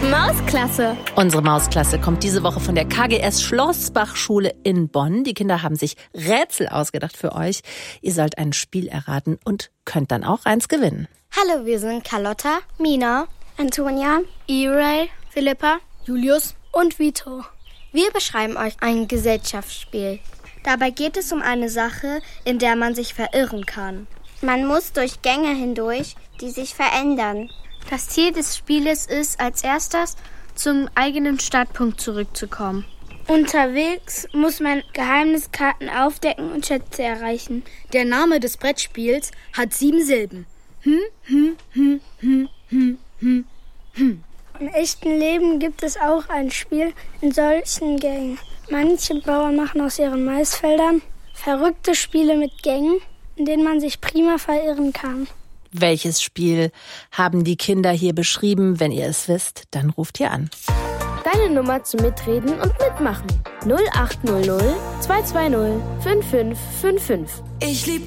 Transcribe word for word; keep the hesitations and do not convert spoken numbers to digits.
Mausklasse. Unsere Mausklasse kommt diese Woche von der K G S Schlossbach-Schule in Bonn. Die Kinder haben sich Rätsel ausgedacht für euch. Ihr sollt ein Spiel erraten und könnt dann auch eins gewinnen. Hallo, wir sind Carlotta, Mina, Antonia, E-Ray, Philippa, Julius und Vito. Wir beschreiben euch ein Gesellschaftsspiel. Dabei geht es um eine Sache, in der man sich verirren kann. Man muss durch Gänge hindurch, die sich verändern. Das Ziel des Spieles ist, als erstes zum eigenen Startpunkt zurückzukommen. Unterwegs muss man Geheimniskarten aufdecken und Schätze erreichen. Der Name des Brettspiels hat sieben Silben. Hm, hm, hm, hm, hm, hm, hm. Im echten Leben gibt es auch ein Spiel in solchen Gängen. Manche Bauern machen aus ihren Maisfeldern verrückte Spiele mit Gängen, in denen man sich prima verirren kann. Welches Spiel haben die Kinder hier beschrieben? Wenn ihr es wisst, dann ruft hier an. Deine Nummer zum Mitreden und Mitmachen. null acht null null zwei zwei null fünf fünf fünf fünf. Ich lieb